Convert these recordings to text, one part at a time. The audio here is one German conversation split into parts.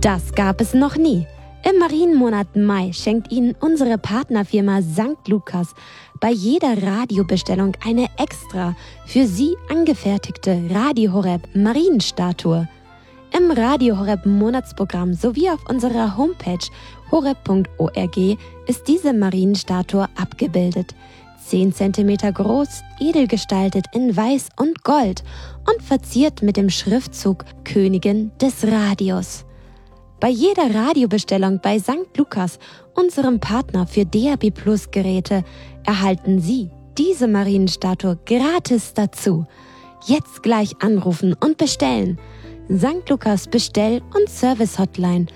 Das gab es noch nie. Im Marienmonat Mai schenkt Ihnen unsere Partnerfirma St. Lukas bei jeder Radiobestellung eine extra für Sie angefertigte Radio Horeb Marienstatue. Im Radio Horeb Monatsprogramm sowie auf unserer Homepage horeb.org ist diese Marienstatue abgebildet. 10 cm groß, edel gestaltet in Weiß und Gold und verziert mit dem Schriftzug Königin des Radios. Bei jeder Radiobestellung bei St. Lukas, unserem Partner für DAB+ Geräte, erhalten Sie diese Marienstatue gratis dazu. Jetzt gleich anrufen und bestellen. St. Lukas Bestell- und Service-Hotline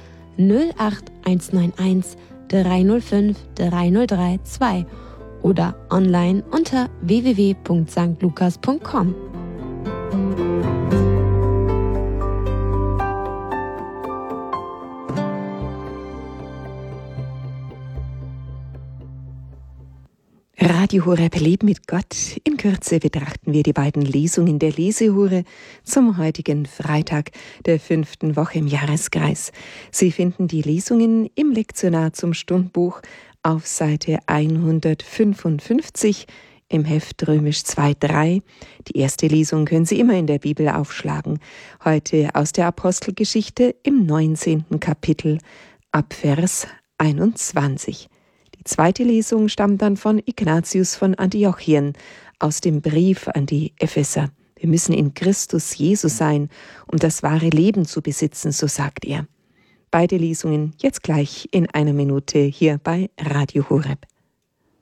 08191 305 3032 oder online unter www.stlukas.com. Radio Horeb Leben mit Gott. In Kürze betrachten wir die beiden Lesungen der Lesehure zum heutigen Freitag der 5. Woche im Jahreskreis. Sie finden die Lesungen im Lektionar zum Stundbuch auf Seite 155 im Heft Römisch 2,3. Die erste Lesung können Sie immer in der Bibel aufschlagen. Heute aus der Apostelgeschichte im 19. Kapitel ab Vers 21. Die zweite Lesung stammt dann von Ignatius von Antiochien aus dem Brief an die Epheser. Wir müssen in Christus Jesus sein, um das wahre Leben zu besitzen, so sagt er. Beide Lesungen jetzt gleich in einer Minute hier bei Radio Horeb.